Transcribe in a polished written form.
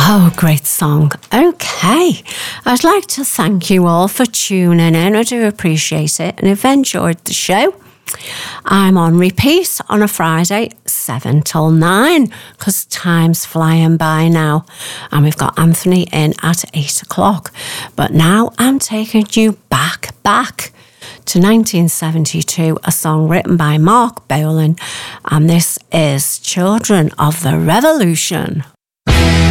Oh, great song. Okay. I'd like to thank you all for tuning in. I do appreciate it. And if you enjoyed the show, I'm on repeat on a Friday, 7 till 9, because time's flying by now. And we've got Anthony in at 8 o'clock. But now I'm taking you back to 1972, a song written by Mark Bolan. And this is Children of the Revolution.